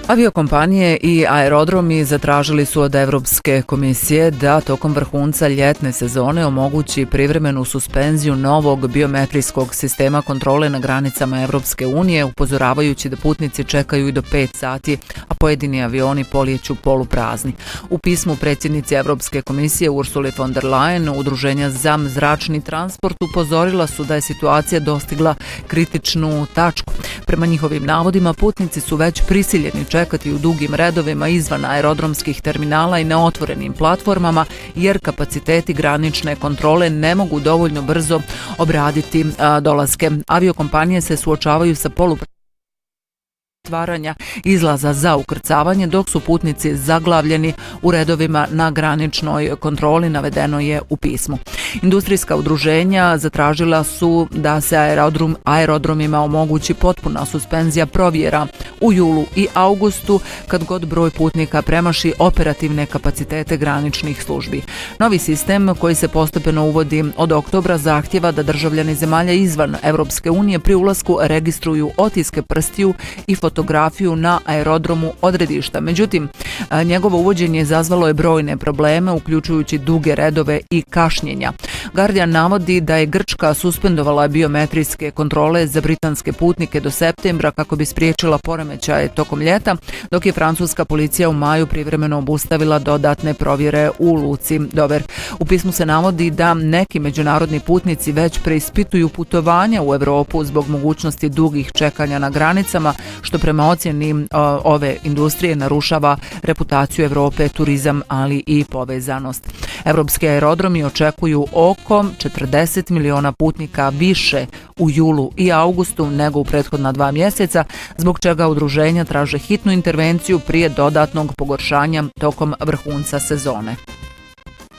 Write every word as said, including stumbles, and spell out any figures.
Aviokompanije i aerodromi zatražili su od Evropske komisije da tokom vrhunca ljetne sezone omogući privremenu suspenziju novog biometrijskog sistema kontrole na granicama Evropske unije, upozoravajući da putnici čekaju i do pet sati, a pojedini avioni polijeću poluprazni. U pismu predsjednici Evropske komisije Ursule von der Leyen, udruženja za zračni transport upozorila su da je situacija dostigla kritičnu tačku. Prema njihovim navodima, putnici su već prisiljeni čekati u dugim redovima izvan aerodromskih terminala i na otvorenim platformama, jer kapaciteti granične kontrole ne mogu dovoljno brzo obraditi a, dolaske. Aviokompanije se suočavaju sa polupraznima stvaranja izlaza za ukrcavanje, dok su putnici zaglavljeni u redovima na graničnoj kontroli, navedeno je u pismu. Industrijska udruženja zatražila su da se aerodrom, aerodromima omogući potpuna suspenzija provjera u julu i augustu, kad god broj putnika premaši operativne kapacitete graničnih službi. Novi sistem, koji se postepeno uvodi od oktobra, zahtjeva da državljani zemalja izvan Evropske unije pri ulasku registruju otiske prstiju i fotografiju na aerodromu odredišta. Međutim, njegovo uvođenje izazvalo je brojne probleme, uključujući duge redove i kašnjenja. Guardian navodi da je Grčka suspendovala biometrijske kontrole za britanske putnike do septembra kako bi spriječila poremećaje tokom ljeta, dok je francuska policija u maju privremeno obustavila dodatne provjere u luci Dover. U pismu se navodi da neki međunarodni putnici već preispituju putovanja u Evropu zbog mogućnosti dugih čekanja na granicama, što prema ocjeni ove industrije narušava reputaciju Evrope, turizam, ali i povezanost. Evropski aerodromi očekuju oko četrdeset miliona putnika više u julu i augustu nego u prethodna dva mjeseca, zbog čega udruženja traže hitnu intervenciju prije dodatnog pogoršanja tokom vrhunca sezone.